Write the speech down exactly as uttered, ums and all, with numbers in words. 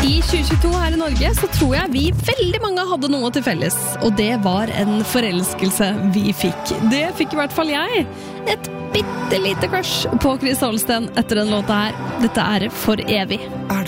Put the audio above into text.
I tjue tjueto her i Norge så tror jeg vi veldig mange hadde noe til felles, og det var en forelskelse vi fikk. Det fikk i hvert fall jeg. Et bittelite crush på Chris Holsten etter den låta her. Dette er For evig.